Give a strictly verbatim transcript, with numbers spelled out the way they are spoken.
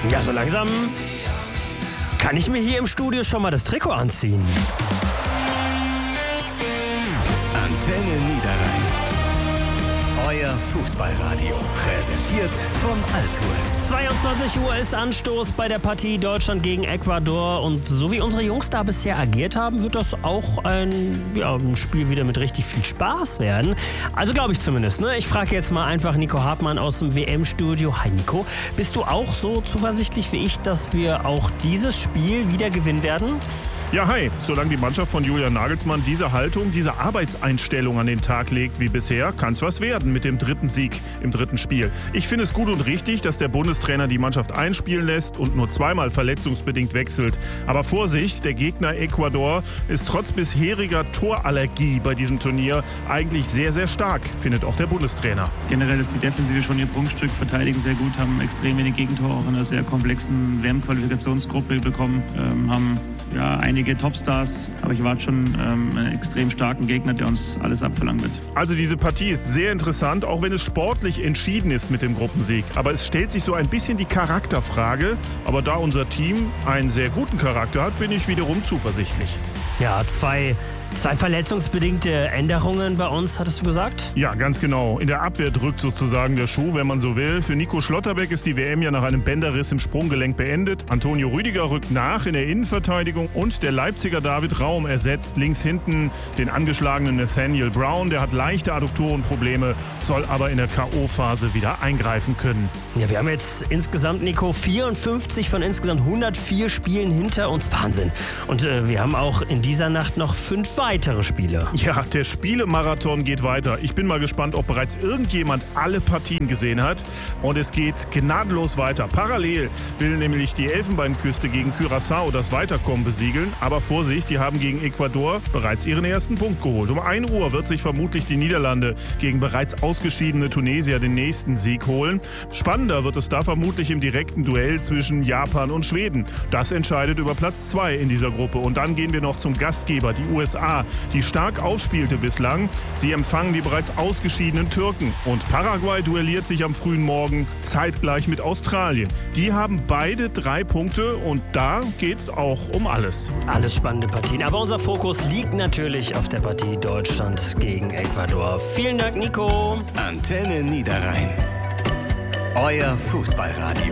Ja, so langsam kann ich mir hier im Studio schon mal das Trikot anziehen. Antenne Niederrhein. Euer Fußballradio. Präsentiert von Altours. zweiundzwanzig Uhr ist Anstoß bei der Partie Deutschland gegen Ecuador. Und so wie unsere Jungs da bisher agiert haben, wird das auch ein, ja, ein Spiel wieder mit richtig viel Spaß werden. Also glaube ich zumindest. Ne? Ich frage jetzt mal einfach Nico Hartmann aus dem W M-Studio. Hi Nico, bist du auch so zuversichtlich wie ich, dass wir auch dieses Spiel wieder gewinnen werden? Ja, hi. Solange die Mannschaft von Julian Nagelsmann diese Haltung, diese Arbeitseinstellung an den Tag legt wie bisher, kann es was werden mit dem dritten Sieg im dritten Spiel. Ich finde es gut und richtig, dass der Bundestrainer die Mannschaft einspielen lässt und nur zweimal verletzungsbedingt wechselt. Aber Vorsicht, der Gegner Ecuador ist trotz bisheriger Torallergie bei diesem Turnier eigentlich sehr, sehr stark, findet auch der Bundestrainer. Generell ist die Defensive schon ihr Prunkstück, verteidigen sehr gut, haben extrem wenig Gegentore auch in einer sehr komplexen W M-Qualifikationsgruppe bekommen, ähm, haben ja einige Topstars, aber ich erwarte schon ähm, einen extrem starken Gegner, der uns alles abverlangen wird. Also diese Partie ist sehr interessant, auch wenn es sportlich entschieden ist mit dem Gruppensieg. Aber es stellt sich so ein bisschen die Charakterfrage. Aber da unser Team einen sehr guten Charakter hat, bin ich wiederum zuversichtlich. Ja, zwei, zwei verletzungsbedingte Änderungen bei uns, hattest du gesagt? Ja, ganz genau. In der Abwehr drückt sozusagen der Schuh, wenn man so will. Für Nico Schlotterbeck ist die W M ja nach einem Bänderriss im Sprunggelenk beendet. Antonio Rüdiger rückt nach in der Innenverteidigung und der Leipziger David Raum ersetzt links hinten den angeschlagenen Nathaniel Brown. Der hat leichte Adduktorenprobleme, soll aber in der K O-Phase wieder eingreifen können. Ja, wir haben jetzt insgesamt, Nico, vierundfünfzig von insgesamt hundertvier Spielen hinter uns. Wahnsinn. Und äh, wir haben auch in dieser Nacht noch fünf weitere Spiele. Ja, der Spielemarathon geht weiter. Ich bin mal gespannt, ob bereits irgendjemand alle Partien gesehen hat. Und es geht gnadenlos weiter. Parallel will nämlich die Elfenbeinküste gegen Curaçao das Weiterkommen besiegeln. Aber Vorsicht, die haben gegen Ecuador bereits ihren ersten Punkt geholt. Um ein Uhr wird sich vermutlich die Niederlande gegen bereits ausgeschiedene Tunesier den nächsten Sieg holen. Spannender wird es da vermutlich im direkten Duell zwischen Japan und Schweden. Das entscheidet über Platz zwei in dieser Gruppe. Und dann gehen wir noch zum Gastgeber, die U S A, die stark aufspielte bislang. Sie empfangen die bereits ausgeschiedenen Türken. Und Paraguay duelliert sich am frühen Morgen zeitgleich mit Australien. Die haben beide drei Punkte und da geht's auch um alles. Alles spannende Partien. Aber unser Fokus liegt natürlich auf der Partie Deutschland gegen Ecuador. Vielen Dank, Nico. Antenne Niederrhein. Euer Fußballradio.